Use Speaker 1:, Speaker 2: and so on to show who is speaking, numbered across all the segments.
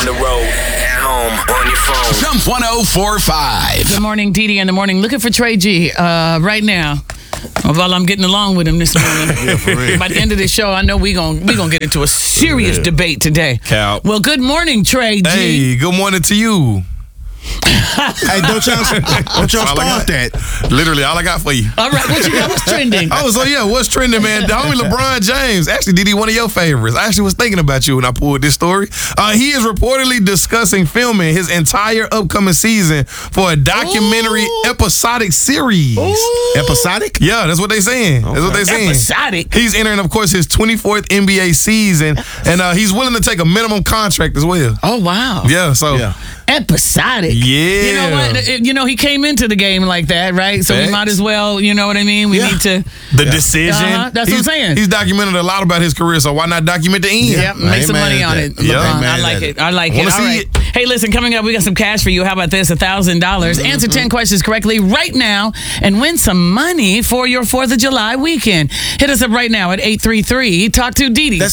Speaker 1: the road, at home, on your phone.
Speaker 2: Jump 104.5.
Speaker 3: Good morning, Dee Dee in the morning. Looking for Trey G right now. While I'm getting along with him this morning.
Speaker 4: Yeah, for real.
Speaker 3: By the end of the show, I know we gonna get into a serious debate today.
Speaker 4: Cal.
Speaker 3: Well, good morning, Trey G.
Speaker 4: Hey, good morning to you.
Speaker 5: Hey, don't y'all start that.
Speaker 4: Literally, all I got for you.
Speaker 3: All right, what you got? What's trending?
Speaker 4: Oh, so yeah, what's trending, man? The homie LeBron James. Actually, Didi, one of your favorites. I actually was thinking about you when I pulled this story. He is reportedly discussing filming his entire upcoming season for a documentary episodic series.
Speaker 5: Episodic?
Speaker 4: Yeah, that's what they saying. That's what they saying.
Speaker 3: Episodic?
Speaker 4: He's entering, of course, his 24th NBA season, and he's willing to take a minimum contract as well.
Speaker 3: Oh, wow.
Speaker 4: Yeah, so...
Speaker 5: Yeah.
Speaker 3: Episodic.
Speaker 4: Yeah.
Speaker 3: You know what? He came into the game like that, right? So we
Speaker 4: Facts.
Speaker 3: might as well, you know what I mean? We need to...
Speaker 4: The decision.
Speaker 3: That's what I'm saying.
Speaker 4: He's documented a lot about his career, so why not document the end?
Speaker 3: Yep, make some money on it, LeBron.
Speaker 4: Yep.
Speaker 3: I like it. I like it.
Speaker 4: Wanna
Speaker 3: All
Speaker 4: see
Speaker 3: right.
Speaker 4: it?
Speaker 3: Hey, listen, coming up, we got some cash for you. How about this? $1,000. Answer 10 questions correctly right now and win some money for your 4th of July weekend. Hit us up right now at 833. Talk to Dee Dee.
Speaker 5: That's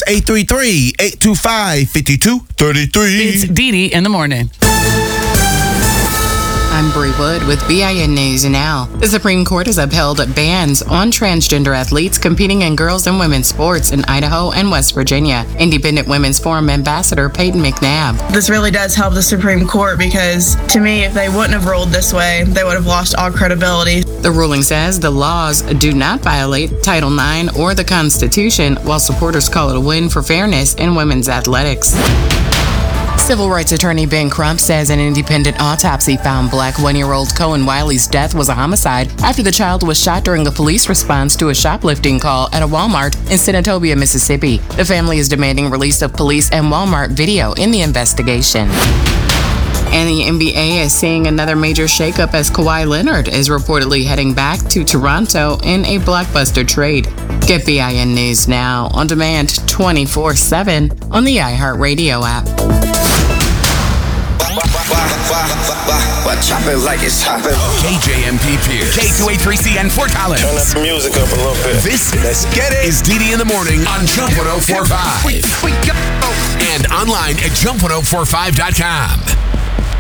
Speaker 5: 833-825-5233.
Speaker 3: It's Dee Dee in the morning.
Speaker 6: I'm Bree Wood with BIN News Now. The Supreme Court has upheld bans on transgender athletes competing in girls and women's sports in Idaho and West Virginia. Independent Women's Forum Ambassador Peyton McNabb.
Speaker 7: This really does help the Supreme Court because, to me, if they wouldn't have ruled this way, they would have lost all credibility.
Speaker 6: The ruling says the laws do not violate Title IX or the Constitution, while supporters call it a win for fairness in women's athletics. Civil rights attorney Ben Crump says an independent autopsy found Black 1-year-old Cohen Wiley's death was a homicide after the child was shot during a police response to a shoplifting call at a Walmart in Senatobia, Mississippi. The family is demanding release of police and Walmart video in the investigation. And the NBA is seeing another major shakeup as Kawhi Leonard is reportedly heading back to Toronto in a blockbuster trade. Get BIN News Now on demand 24/7 on the iHeartRadio app.
Speaker 1: Chop it like it's hopping.
Speaker 2: KJMP Pierce. K283C and Fort Collins.
Speaker 1: Turn that music up a little bit.
Speaker 2: This
Speaker 1: Let's get it.
Speaker 2: is Dee Dee in the morning on Jump 104.5.
Speaker 1: We go.
Speaker 2: And online at jump1045.com.